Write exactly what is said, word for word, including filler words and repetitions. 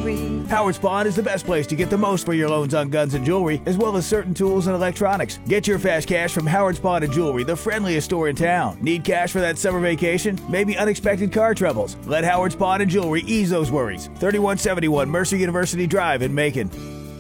jewelry. Howard Spawn is the best place to get the most for your loans on guns and jewelry, as well as certain tools and electronics. Get your fast cash from Howard Spawn and Jewelry, the friendliest store in town. Need cash for that summer vacation? Maybe unexpected car troubles? Let Howard Spawn and Jewelry ease those worries. thirty-one seventy-one Mercer University Drive in Macon.